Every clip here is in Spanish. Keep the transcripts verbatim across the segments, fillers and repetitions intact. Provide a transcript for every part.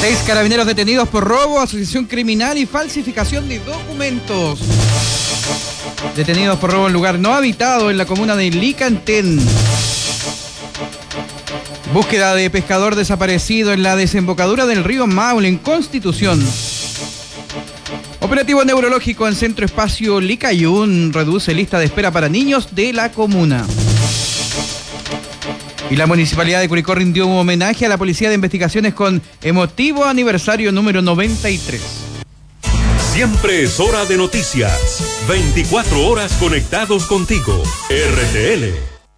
Seis carabineros detenidos por robo, asociación criminal y falsificación de documentos. Detenidos por robo en lugar no habitado en la comuna de Licantén. Búsqueda de pescador desaparecido en la desembocadura del río Maule, en Constitución. Operativo neurológico en Centro Espacio Licayún reduce lista de espera para niños de la comuna. Y la Municipalidad de Curicó rindió un homenaje a la Policía de Investigaciones con emotivo aniversario número noventa y tres. Siempre es hora de noticias. veinticuatro horas conectados contigo. R T L.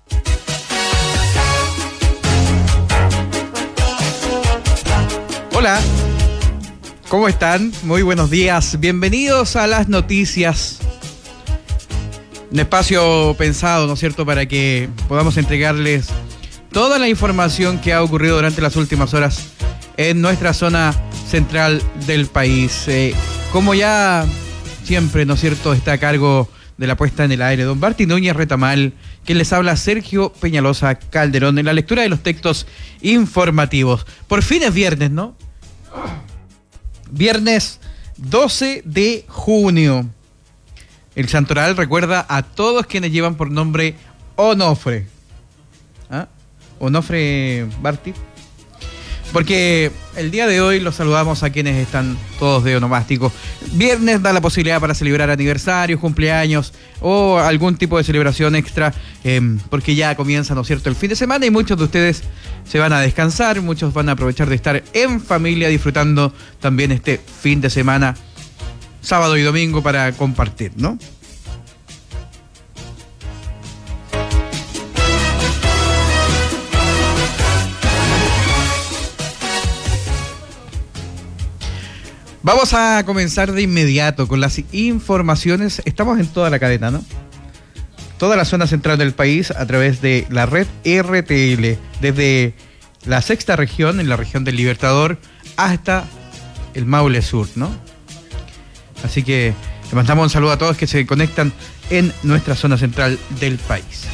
Hola, ¿cómo están? Muy buenos días. Bienvenidos a las noticias. Un espacio pensado, ¿no es cierto?, para que podamos entregarles toda la información que ha ocurrido durante las últimas horas en nuestra zona central del país. Eh, como ya siempre, ¿no es cierto?, está a cargo de la puesta en el aire don Barty Núñez Retamal, quien les habla Sergio Peñalosa Calderón en la lectura de los textos informativos. Por fin es viernes, ¿no? Viernes doce de junio. El santoral recuerda a todos quienes llevan por nombre Onofre. ¿Ah? Onofre Barty. Porque el día de hoy los saludamos a quienes están todos de onomástico. Viernes da la posibilidad para celebrar aniversarios, cumpleaños o algún tipo de celebración extra, eh, porque ya comienza, ¿no es cierto?, el fin de semana y muchos de ustedes se van a descansar, muchos van a aprovechar de estar en familia disfrutando también este fin de semana, sábado y domingo, para compartir, ¿no? Vamos a comenzar de inmediato con las informaciones. Estamos en toda la cadena, ¿no? Toda la zona central del país a través de la red R T L, desde la sexta región, en la región del Libertador, hasta el Maule Sur, ¿no? Así que le mandamos un saludo a todos que se conectan en nuestra zona central del país.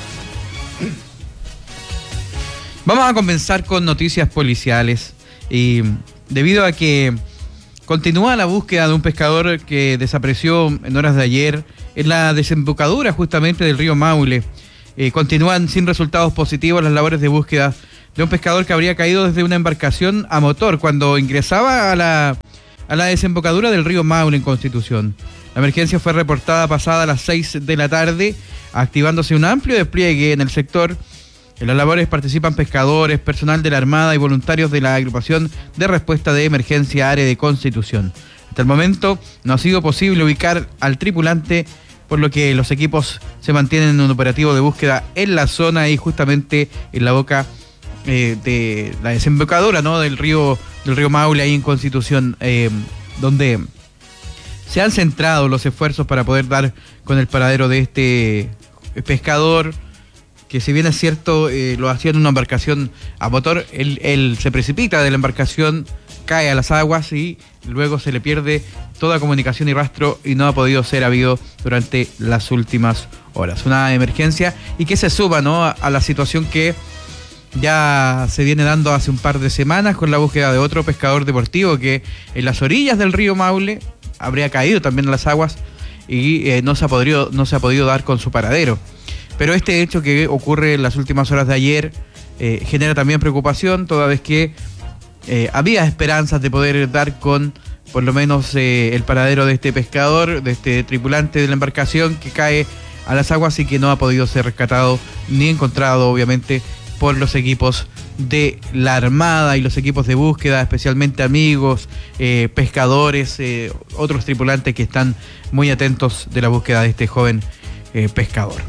Vamos a comenzar con noticias policiales. Y debido a que continúa la búsqueda de un pescador que desapareció en horas de ayer en la desembocadura justamente del río Maule. Eh, continúan sin resultados positivos las labores de búsqueda de un pescador que habría caído desde una embarcación a motor cuando ingresaba a la, a la desembocadura del río Maule en Constitución. La emergencia fue reportada pasada a las seis de la tarde, activándose un amplio despliegue en el sector. En las labores participan pescadores, personal de la Armada y voluntarios de la agrupación de respuesta de emergencia área de Constitución. Hasta el momento no ha sido posible ubicar al tripulante, por lo que los equipos se mantienen en un operativo de búsqueda en la zona y justamente en la boca eh, de la desembocadura, ¿no?, del río del río Maule, ahí en Constitución, eh, donde se han centrado los esfuerzos para poder dar con el paradero de este pescador, que si bien es cierto, eh, lo hacía en una embarcación a motor, él, él se precipita de la embarcación, cae a las aguas y luego se le pierde toda comunicación y rastro y no ha podido ser habido durante las últimas horas. Una emergencia y que se suba, ¿no?, a, a la situación que ya se viene dando hace un par de semanas con la búsqueda de otro pescador deportivo que en las orillas del río Maule habría caído también a las aguas y eh, no se ha podido, no se ha podido dar con su paradero. Pero este hecho que ocurre en las últimas horas de ayer eh, genera también preocupación, toda vez que eh, había esperanzas de poder dar con por lo menos eh, el paradero de este pescador, de este tripulante de la embarcación que cae a las aguas y que no ha podido ser rescatado ni encontrado, obviamente, por los equipos de la Armada y los equipos de búsqueda, especialmente amigos, eh, pescadores, eh, otros tripulantes que están muy atentos de la búsqueda de este joven eh, pescador.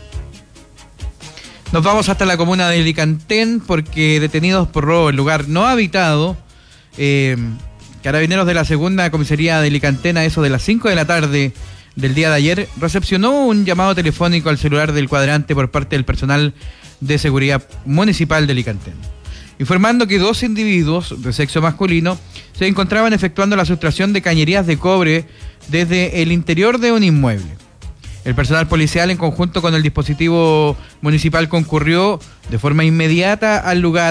Nos vamos hasta la comuna de Licantén porque detenidos por robo en lugar no habitado, eh, carabineros de la segunda comisaría de Licantén a eso de las cinco de la tarde del día de ayer recepcionó un llamado telefónico al celular del cuadrante por parte del personal de seguridad municipal de Licantén, informando que dos individuos de sexo masculino se encontraban efectuando la sustracción de cañerías de cobre desde el interior de un inmueble. El personal policial, en conjunto con el dispositivo municipal, concurrió de forma inmediata al lugar,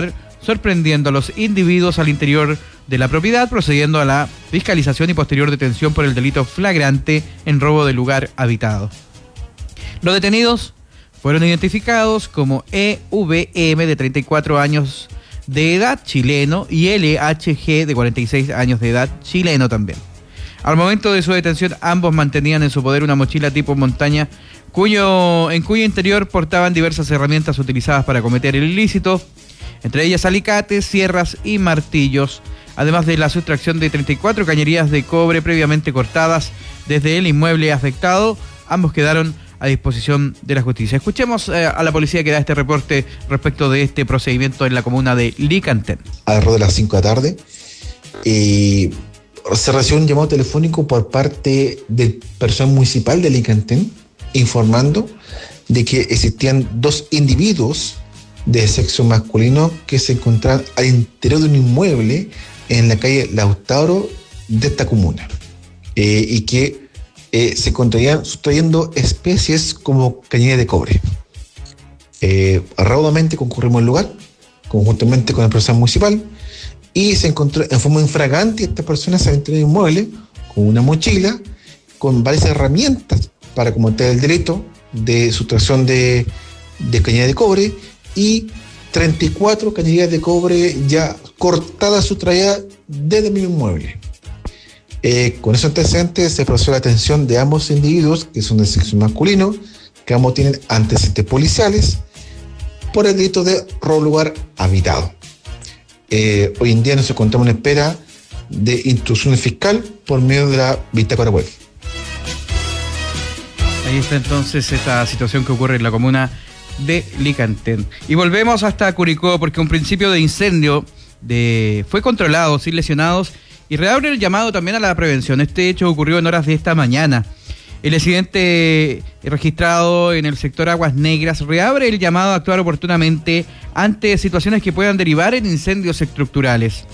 sorprendiendo a los individuos al interior de la propiedad, procediendo a la fiscalización y posterior detención por el delito flagrante en robo de lugar habitado. Los detenidos fueron identificados como E V M de treinta y cuatro años de edad, chileno, y L H G de cuarenta y seis años de edad, chileno también. Al momento de su detención, ambos mantenían en su poder una mochila tipo montaña, cuyo, en cuyo interior portaban diversas herramientas utilizadas para cometer el ilícito, entre ellas alicates, sierras y martillos, además de la sustracción de treinta y cuatro cañerías de cobre previamente cortadas desde el inmueble afectado. Ambos quedaron a disposición de la justicia. Escuchemos eh, a la policía que da este reporte respecto de este procedimiento en la comuna de Licantén. Alrededor de las cinco de la tarde, eh, se recibió un llamado telefónico por parte del personal municipal de Licantén informando de que existían dos individuos de sexo masculino que se encontraban al interior de un inmueble en la calle Lautaro de esta comuna, eh, y que eh, se encontrarían sustrayendo especies como cañería de cobre. Eh, raudamente concurrimos al lugar, conjuntamente con el personal municipal, y se encontró en forma infragante estas personas al interior del inmueble con una mochila, con varias herramientas para cometer el delito de sustracción de, de cañería de cobre, y treinta y cuatro cañerías de cobre ya cortadas, sustraídas desde mi inmueble. Eh, con esos antecedentes se procedió a la detención de ambos individuos, que son de sexo masculino, que ambos tienen antecedentes policiales por el delito de robo de lugar habitado. Eh, hoy en día nos encontramos en espera de instrucción fiscal por medio de la bitácora web. Ahí está entonces esta situación que ocurre en la comuna de Licantén. Y volvemos hasta Curicó, porque un principio de incendio de, fue controlado sin lesionados y reabre el llamado también a la prevención. Este hecho ocurrió en horas de esta mañana. El accidente registrado en el sector Aguas Negras reabre el llamado a actuar oportunamente ante situaciones que puedan derivar en incendios estructurales.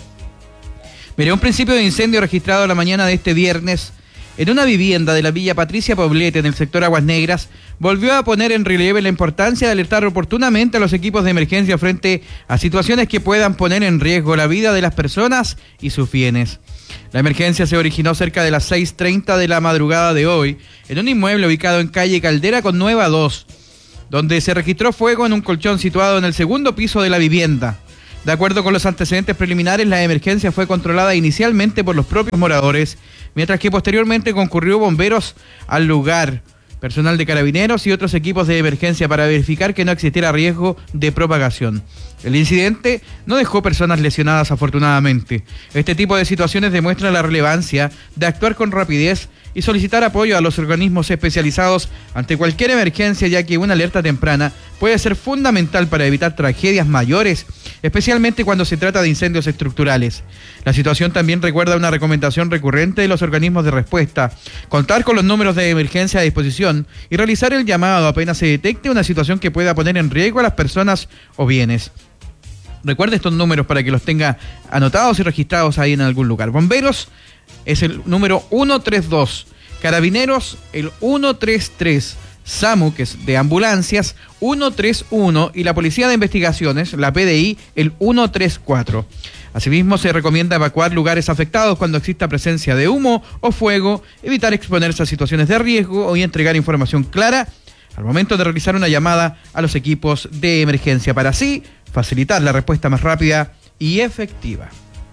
Mire, un principio de incendio registrado la mañana de este viernes en una vivienda de la Villa Patricia Poblete en el sector Aguas Negras volvió a poner en relieve la importancia de alertar oportunamente a los equipos de emergencia frente a situaciones que puedan poner en riesgo la vida de las personas y sus bienes. La emergencia se originó cerca de las seis treinta de la madrugada de hoy en un inmueble ubicado en calle Caldera con Nueva dos, donde se registró fuego en un colchón situado en el segundo piso de la vivienda. De acuerdo con los antecedentes preliminares, la emergencia fue controlada inicialmente por los propios moradores, mientras que posteriormente concurrió bomberos al lugar, personal de carabineros y otros equipos de emergencia para verificar que no existiera riesgo de propagación. El incidente no dejó personas lesionadas, afortunadamente. Este tipo de situaciones demuestra la relevancia de actuar con rapidez y solicitar apoyo a los organismos especializados ante cualquier emergencia, ya que una alerta temprana puede ser fundamental para evitar tragedias mayores, especialmente cuando se trata de incendios estructurales. La situación también recuerda una recomendación recurrente de los organismos de respuesta: contar con los números de emergencia a disposición y realizar el llamado apenas se detecte una situación que pueda poner en riesgo a las personas o bienes. Recuerde estos números para que los tenga anotados y registrados ahí en algún lugar. Bomberos es el número ciento treinta y dos, Carabineros el ciento treinta y tres, SAMU, que es de ambulancias, ciento treinta y uno, y la Policía de Investigaciones, la P D I, el ciento treinta y cuatro. Asimismo, se recomienda evacuar lugares afectados cuando exista presencia de humo o fuego, evitar exponerse a situaciones de riesgo y entregar información clara al momento de realizar una llamada a los equipos de emergencia, para así facilitar la respuesta más rápida y efectiva.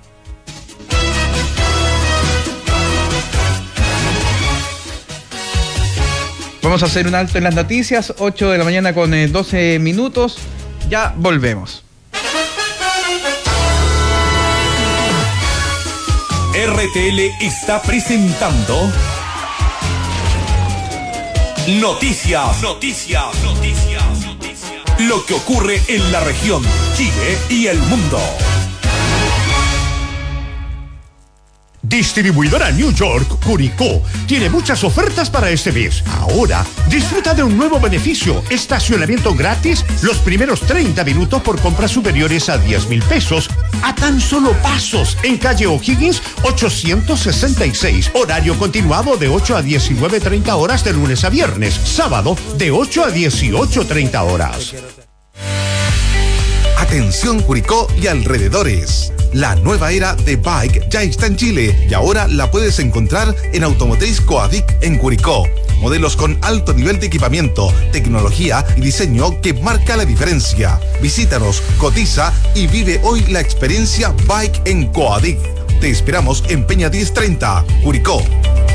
Vamos a hacer un alto en las noticias, ocho de la mañana con eh, doce minutos, ya volvemos. R T L está presentando Noticias, Noticias, Noticias, Noticias. Lo que ocurre en la región, Chile y el mundo. Distribuidora New York Curicó tiene muchas ofertas para este mes. Ahora, disfruta de un nuevo beneficio: estacionamiento gratis los primeros treinta minutos por compras superiores a diez mil pesos, a tan solo pasos, en calle O'Higgins ochocientos sesenta y seis. Horario continuado de ocho a diecinueve treinta horas de lunes a viernes. Sábado de ocho a dieciocho treinta horas. Atención Curicó y alrededores. La nueva era de Bike ya está en Chile y ahora la puedes encontrar en Automotriz Coadic en Curicó. Modelos con alto nivel de equipamiento, tecnología y diseño que marca la diferencia. Visítanos, cotiza y vive hoy la experiencia Bike en Coadic. Te esperamos en Peña diez treinta, Curicó.